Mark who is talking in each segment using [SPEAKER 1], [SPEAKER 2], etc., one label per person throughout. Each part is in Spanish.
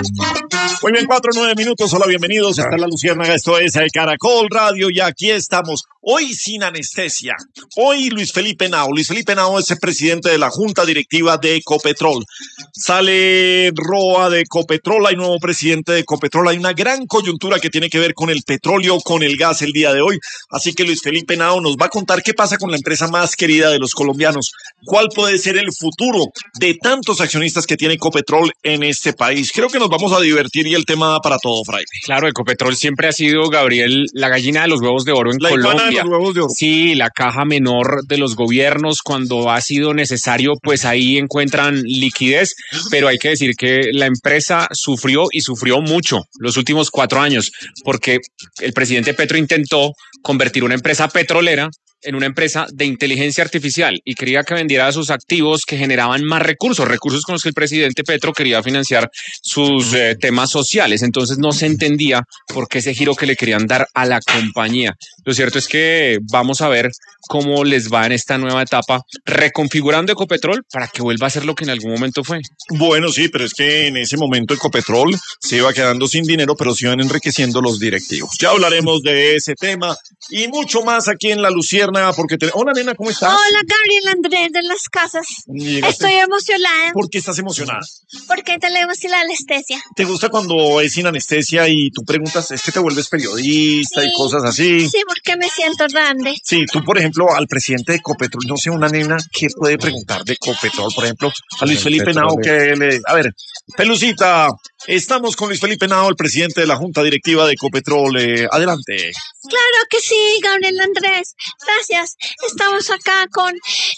[SPEAKER 1] Muy bien, 4:09. Hola, bienvenidos. Está la Luciérnaga, esto es Caracol Radio y aquí estamos. Hoy sin anestesia. Hoy Luis Felipe Henao. Luis Felipe Henao es el presidente de la Junta Directiva de Ecopetrol. Sale Roa de Ecopetrol, hay nuevo presidente de Ecopetrol. Hay una gran coyuntura que tiene que ver con el petróleo, con el gas el día de hoy. Así que Luis Felipe Henao nos va a contar qué pasa con la empresa más querida de los colombianos. ¿Cuál puede ser el futuro de tantos accionistas que tiene Ecopetrol en este país? Creo que nos vamos a divertir y el tema da para todo, Fraile.
[SPEAKER 2] Claro, Ecopetrol siempre ha sido, Gabriel, la gallina de los huevos de oro en Colombia.
[SPEAKER 1] De los huevos de oro.
[SPEAKER 2] Sí, la caja menor de los gobiernos. Cuando ha sido necesario, pues ahí encuentran liquidez, pero hay que decir que la empresa sufrió y sufrió mucho los últimos 4 años, porque el presidente Petro intentó convertir una empresa petrolera en una empresa de inteligencia artificial y quería que vendiera sus activos que generaban más recursos con los que el presidente Petro quería financiar sus temas sociales. Entonces no se entendía por qué ese giro que le querían dar a la compañía. Lo cierto es que vamos a ver cómo les va en esta nueva etapa, reconfigurando Ecopetrol para que vuelva a ser lo que en algún momento fue.
[SPEAKER 1] Bueno, sí, pero es que en ese momento Ecopetrol se iba quedando sin dinero, pero se iban enriqueciendo los directivos. Ya hablaremos de ese tema y mucho más aquí en La Luciérnaga, porque Hola, nena, ¿cómo estás?
[SPEAKER 3] Hola, Gabriel Andrés de las Casas. Estoy emocionada.
[SPEAKER 1] ¿Por qué estás emocionada?
[SPEAKER 3] Porque tenemos la anestesia.
[SPEAKER 1] ¿Te gusta cuando es sin anestesia y tú preguntas, es que te vuelves periodista y cosas así?
[SPEAKER 3] Sí, porque me siento grande.
[SPEAKER 1] Sí, tú, por ejemplo, al presidente de Ecopetrol, no sé, una nena, ¿qué puede preguntar de Ecopetrol? Por ejemplo, a Luis Felipe Henao, A ver, Pelucita, estamos con Luis Felipe Henao, el presidente de la Junta Directiva de Ecopetrol. Adelante.
[SPEAKER 3] Claro que sí, Gabriel Andrés. Gracias. Estamos acá con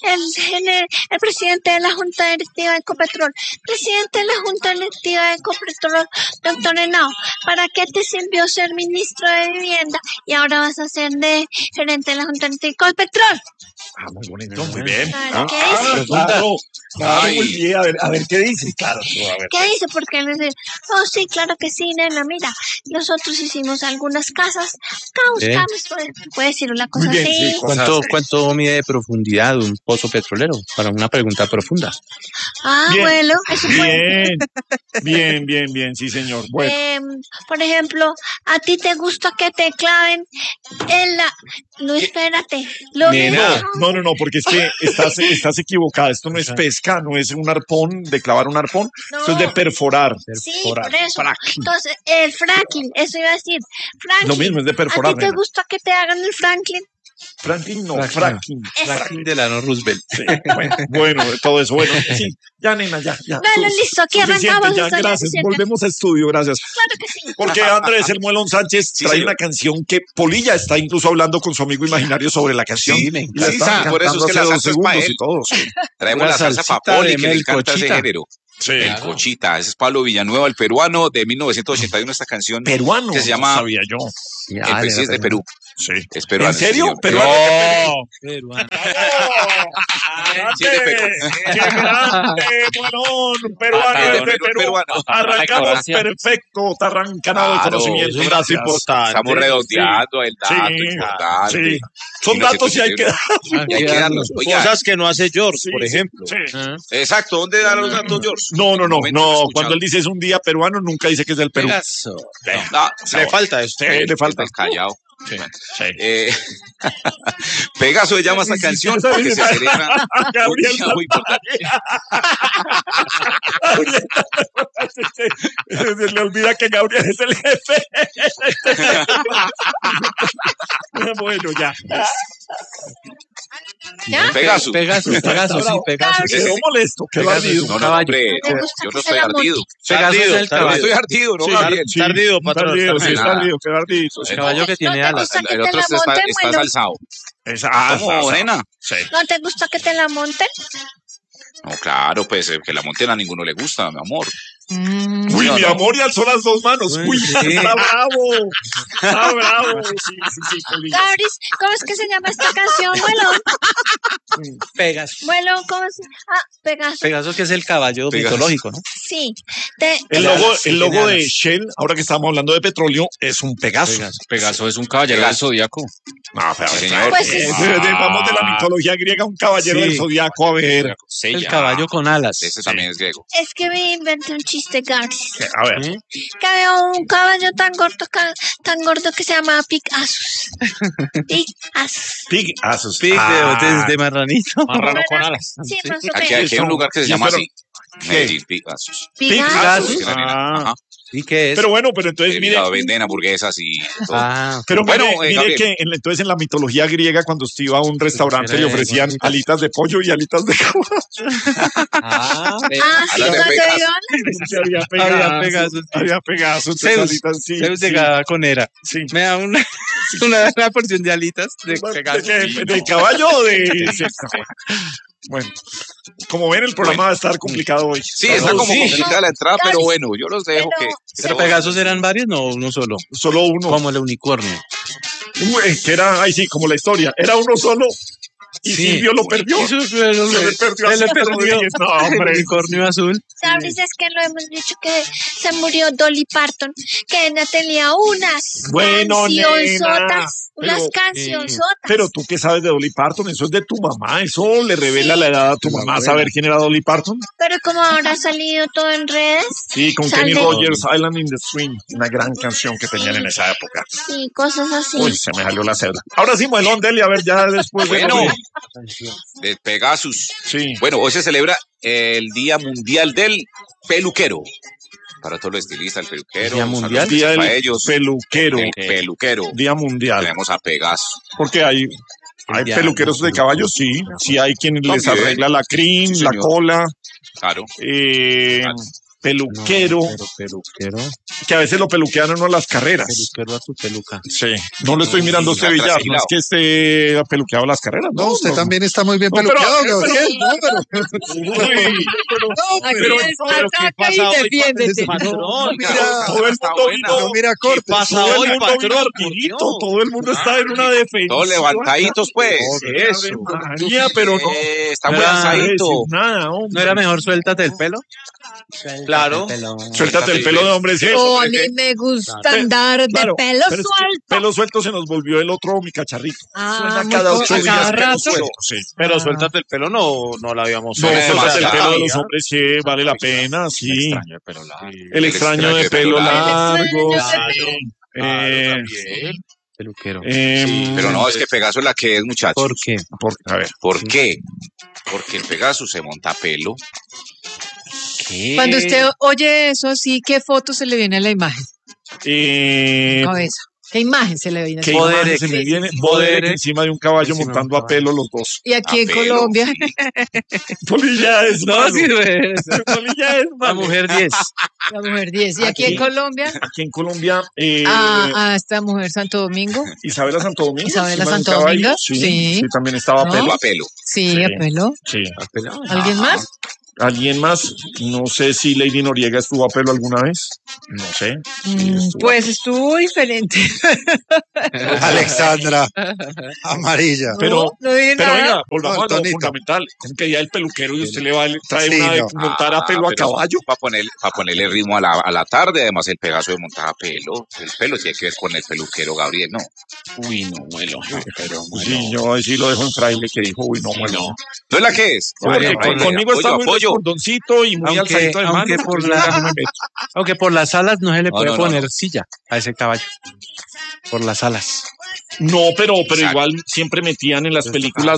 [SPEAKER 3] el presidente de la Junta Directiva de Ecopetrol. Presidente de la Junta Directiva de Ecopetrol, doctor Henao, ¿para qué te sirvió ser ministro de Vivienda y ahora vas a ser de gerente de la Junta Directiva de Ecopetrol?
[SPEAKER 1] Muy bonito, muy bien.
[SPEAKER 3] ¿Qué dice?
[SPEAKER 1] Claro, muy bien. A ver, ¿qué dice? Claro, a ver.
[SPEAKER 3] ¿Qué dice? Porque él dice, oh, sí, claro que sí, nena, mira, nosotros hicimos algunas casas, puede decir una cosa
[SPEAKER 1] bien,
[SPEAKER 3] así.
[SPEAKER 1] sí,
[SPEAKER 4] ¿Cuánto mide de profundidad un pozo petrolero? Para una pregunta profunda.
[SPEAKER 1] Bien.
[SPEAKER 3] Bueno, eso fue.
[SPEAKER 1] Bien, sí, señor. Bueno.
[SPEAKER 3] Por ejemplo, ¿a ti te gusta que te claven en la... No, espérate.
[SPEAKER 1] No, porque es que estás equivocada. Esto no es pesca, no es un arpón, de clavar un arpón.
[SPEAKER 3] No.
[SPEAKER 1] Esto es de perforar.
[SPEAKER 3] Sí, por eso. Entonces, el fracking, eso iba a decir. Franklin,
[SPEAKER 1] lo mismo, es de perforar.
[SPEAKER 3] ¿a ti te gusta que te hagan el Franklin?
[SPEAKER 1] Franklin no, fracking.
[SPEAKER 4] Franklin Delano Roosevelt.
[SPEAKER 1] Sí, bueno, todo eso. Bueno, sí, ya, nena, ya.
[SPEAKER 3] Bueno, listo, aquí arrancamos.
[SPEAKER 1] Ya, gracias. Volvemos a estudio, gracias.
[SPEAKER 3] Claro que sí.
[SPEAKER 1] Porque Andrés El Muelón Sánchez trae una canción que Polilla está incluso hablando con su amigo imaginario sobre la canción.
[SPEAKER 4] Sí, me encanta.
[SPEAKER 5] Por eso es que la salsa es para él. Traemos la salsa para Poli, que le encanta ese género.
[SPEAKER 1] Sí.
[SPEAKER 5] El Cochita, ese es Pablo Villanueva, el peruano de 1981, esta canción.
[SPEAKER 1] Peruano,
[SPEAKER 5] que se llama,
[SPEAKER 1] no sabía yo.
[SPEAKER 5] Sí, es de Perú.
[SPEAKER 1] Sí.
[SPEAKER 5] Es peruano.
[SPEAKER 1] ¿En serio?
[SPEAKER 5] Sí,
[SPEAKER 1] ¿Peruano?
[SPEAKER 4] Peruano.
[SPEAKER 5] Sí, de Perú.
[SPEAKER 1] ¡Qué grande, Muelón! Peruano, de Perú. Arrancamos perfecto, tarrancanado de conocimiento. Gracias.
[SPEAKER 5] Estamos redondeando el dato importante.
[SPEAKER 1] Sí. Son datos y hay que
[SPEAKER 5] hay que darlos.
[SPEAKER 4] Cosas que no hace George, por ejemplo.
[SPEAKER 1] Sí.
[SPEAKER 5] Exacto, ¿dónde dan los datos, George?
[SPEAKER 1] No. Cuando él dice es un día peruano, nunca dice que es del Perú.
[SPEAKER 4] Pegaso.
[SPEAKER 5] No,
[SPEAKER 4] Le falta esto.
[SPEAKER 1] Sí, le falta.
[SPEAKER 5] Callado.
[SPEAKER 1] Sí.
[SPEAKER 5] Pegaso se llama esta canción porque se celebra un día muy importante.
[SPEAKER 1] Se le olvida que Gabriel es el jefe. Bueno, ya.
[SPEAKER 3] ¿Ya?
[SPEAKER 5] Pegaso.
[SPEAKER 4] Pegaso.
[SPEAKER 1] Quedó molesto, quedó ardido.
[SPEAKER 5] No, hombre, yo no estoy ardido.
[SPEAKER 4] Tardido, el caballo.
[SPEAKER 5] Estoy ardido, ¿no, Gabriel?
[SPEAKER 4] Tardido, patrón.
[SPEAKER 1] Quedó ardido.
[SPEAKER 4] El caballo que tiene alas.
[SPEAKER 5] El otro está alzado. ¿Cómo, nena?
[SPEAKER 1] Sí.
[SPEAKER 3] ¿No te gusta que te la monten?
[SPEAKER 5] No, claro, pues que la monten a ninguno le gusta, mi amor.
[SPEAKER 1] Uy, mi amor, y alzó las dos manos. Uy,
[SPEAKER 4] Sí.
[SPEAKER 1] está bravo. Está bravo. Sí, Polilla.
[SPEAKER 3] Gabris, ¿cómo es que se llama esta canción, Muelón?
[SPEAKER 4] Pegaso.
[SPEAKER 3] Muelón, ¿cómo se...? Pegaso.
[SPEAKER 4] Pegaso, que es el caballo mitológico, ¿no?
[SPEAKER 3] Sí.
[SPEAKER 1] El logo de Shell, ahora que estamos hablando de petróleo, es un Pegaso.
[SPEAKER 2] Pegaso es un caballero del Zodíaco.
[SPEAKER 1] No, pero
[SPEAKER 5] Señor.
[SPEAKER 3] Pues sí.
[SPEAKER 1] vamos de la mitología griega, un caballero del Zodíaco, a ver.
[SPEAKER 4] El caballo con alas.
[SPEAKER 5] Ese también es griego.
[SPEAKER 3] Es que me inventé un chiste, Gabriel.
[SPEAKER 1] A ver.
[SPEAKER 3] Que había un caballo tan gordo que se llamaba Pegasus.
[SPEAKER 1] Pegasus.
[SPEAKER 4] De marranito.
[SPEAKER 2] Marrano con alas.
[SPEAKER 3] Sí, más o
[SPEAKER 5] Aquí
[SPEAKER 3] menos.
[SPEAKER 5] hay un lugar que se llama así. Medellín, Pegasus.
[SPEAKER 3] Pegasus.
[SPEAKER 1] Ah.
[SPEAKER 4] ¿Y qué es?
[SPEAKER 1] Pero bueno, pero entonces mire.
[SPEAKER 5] Venden hamburguesas y todo.
[SPEAKER 1] Pero
[SPEAKER 5] bueno,
[SPEAKER 1] mire que entonces en la mitología griega cuando usted iba a un restaurante le ofrecían alitas de pollo y alitas de caballo.
[SPEAKER 3] Sí,
[SPEAKER 1] Había Pegasus.
[SPEAKER 4] Zeus llegaba con era.
[SPEAKER 1] Sí.
[SPEAKER 4] Me da una porción de alitas de Pegasus.
[SPEAKER 1] ¿De caballo o de...? Bueno, como ven, el programa va a estar complicado hoy.
[SPEAKER 5] Sí, está como complicada la entrada, pero bueno, yo los dejo que...
[SPEAKER 4] ¿Pero Pegasus eran varios? No, uno solo.
[SPEAKER 1] Solo uno.
[SPEAKER 4] Como el unicornio.
[SPEAKER 1] Que era, como la historia. Era uno solo y Silvio lo perdió. Se le perdió. No, hombre.
[SPEAKER 4] El unicornio azul.
[SPEAKER 3] ¿Sabes? Es que lo hemos dicho que se murió Dolly Parton, que ella tenía unas cancionzotas. Unas cancionzotas.
[SPEAKER 1] Pero tú qué sabes de Dolly Parton, eso es de tu mamá, eso le revela la edad a tu mamá, saber quién era Dolly Parton.
[SPEAKER 3] Pero como ahora ha salido todo en redes.
[SPEAKER 1] Sí, con Kenny Rogers, Island in the Stream, una gran canción que tenían en esa época.
[SPEAKER 3] Sí, cosas así.
[SPEAKER 1] Uy, se me salió la cebra. Ahora sí, Moelón, Deli, a ver, ya después
[SPEAKER 5] de Pegasus.
[SPEAKER 1] Sí.
[SPEAKER 5] Bueno, hoy se celebra el Día Mundial del Peluquero. Para todos los estilistas, el peluquero.
[SPEAKER 4] ¿Día mundial?
[SPEAKER 1] Día del
[SPEAKER 5] ellos.
[SPEAKER 1] peluquero.
[SPEAKER 5] El peluquero.
[SPEAKER 1] Día mundial.
[SPEAKER 5] Tenemos a Pegasus.
[SPEAKER 1] Porque hay peluqueros de caballos, sí. Sí hay quien les arregla la crin, la cola.
[SPEAKER 5] Claro.
[SPEAKER 1] Peluquero.
[SPEAKER 4] Peluquero.
[SPEAKER 1] Que a veces lo peluquean uno a las carreras.
[SPEAKER 4] Peluquero a tu peluca.
[SPEAKER 1] Sí. No lo estoy mirando a usted, Villar. No es que esté peluqueado a las carreras.
[SPEAKER 6] No, usted también está muy bien peluqueado, Gabriel.
[SPEAKER 1] Pero ¿qué pasa hoy?
[SPEAKER 6] Mira, corte.
[SPEAKER 1] Todo el mundo vino ardidito, todo el mundo está en una defensa.
[SPEAKER 5] Todos levantaditos, pues.
[SPEAKER 1] Eso. María, pero no.
[SPEAKER 5] Está muy alzadito.
[SPEAKER 1] Nada, hombre.
[SPEAKER 4] ¿No era mejor suéltate el pelo?
[SPEAKER 5] Claro.
[SPEAKER 1] Suéltate el pelo de hombre. Sí,
[SPEAKER 3] a mí me gusta andar de pelo suelto.
[SPEAKER 1] Pelo suelto se nos volvió el otro, mi cacharrito. Suena
[SPEAKER 3] muy
[SPEAKER 1] cada 8 días.
[SPEAKER 3] cada
[SPEAKER 1] Pelo
[SPEAKER 3] rato.
[SPEAKER 1] suelto, sí.
[SPEAKER 4] Pero suéltate el pelo no la habíamos
[SPEAKER 1] No, suéltate el pelo de los
[SPEAKER 5] ya.
[SPEAKER 1] hombres, sí, vale la pena, sí. El
[SPEAKER 5] El
[SPEAKER 1] extraño de pelo largo.
[SPEAKER 4] Peluquero.
[SPEAKER 5] Pero no, es que Pegasus es la que es, muchachos.
[SPEAKER 4] ¿Por qué?
[SPEAKER 1] A ver.
[SPEAKER 5] ¿Por qué? Porque el Pegasus se monta a pelo.
[SPEAKER 4] ¿Qué?
[SPEAKER 7] Cuando usted oye eso así, ¿qué foto se le viene a la imagen? Cabeza. ¿Qué imagen se le viene?
[SPEAKER 1] ¿Qué imagen se me viene? Boderek encima de un caballo montando a pelo los dos.
[SPEAKER 7] Y aquí en
[SPEAKER 5] pelo.
[SPEAKER 7] Colombia.
[SPEAKER 1] Polilla es
[SPEAKER 4] No,
[SPEAKER 1] malo.
[SPEAKER 4] sí,
[SPEAKER 1] Polilla es
[SPEAKER 4] la
[SPEAKER 1] malo.
[SPEAKER 4] mujer 10.
[SPEAKER 7] La mujer 10. ¿Y aquí en Colombia?
[SPEAKER 1] Aquí en Colombia,
[SPEAKER 7] Esta mujer Santo Domingo.
[SPEAKER 1] Isabela Santo Domingo.
[SPEAKER 7] Isabela
[SPEAKER 1] encima de un
[SPEAKER 7] Santo
[SPEAKER 1] caballo.
[SPEAKER 7] Domingo,
[SPEAKER 1] Sí,
[SPEAKER 7] sí.
[SPEAKER 1] sí, también estaba a
[SPEAKER 7] ¿No?
[SPEAKER 1] pelo.
[SPEAKER 5] A pelo.
[SPEAKER 7] Sí,
[SPEAKER 1] Sí.
[SPEAKER 7] a pelo.
[SPEAKER 1] Sí.
[SPEAKER 7] ¿Alguien más?
[SPEAKER 1] ¿Alguien más? No sé si Lady Noriega estuvo a pelo alguna vez. No sé.
[SPEAKER 7] Pues estuvo diferente.
[SPEAKER 6] Alexandra, amarilla.
[SPEAKER 1] Pero,
[SPEAKER 7] no dije
[SPEAKER 1] pero
[SPEAKER 7] nada.
[SPEAKER 1] venga, volvamos
[SPEAKER 6] No,
[SPEAKER 1] a lo
[SPEAKER 6] Tonito.
[SPEAKER 1] fundamental. Como que ya el peluquero y usted le va trae
[SPEAKER 6] Sí,
[SPEAKER 1] una de
[SPEAKER 6] no.
[SPEAKER 1] montar a pelo a
[SPEAKER 5] pero
[SPEAKER 1] caballo.
[SPEAKER 5] Para ponerle ritmo a la tarde, además el Pegaso de montar a pelo. El pelo tiene que ver con el peluquero, Gabriel, ¿no?
[SPEAKER 2] Uy, no, muelo. Pero
[SPEAKER 1] Sí, yo sí lo dejo en fraile que dijo, uy, no, bueno.
[SPEAKER 5] ¿No es la que es?
[SPEAKER 1] Porque conmigo está muy
[SPEAKER 5] apoyo.
[SPEAKER 1] cordoncito y muy alzadito de mano.
[SPEAKER 4] Aunque por las alas no se le puede
[SPEAKER 5] no,
[SPEAKER 4] poner
[SPEAKER 5] no.
[SPEAKER 4] silla a ese caballo. Por las alas.
[SPEAKER 1] No, pero
[SPEAKER 5] Exacto.
[SPEAKER 1] igual siempre metían en las películas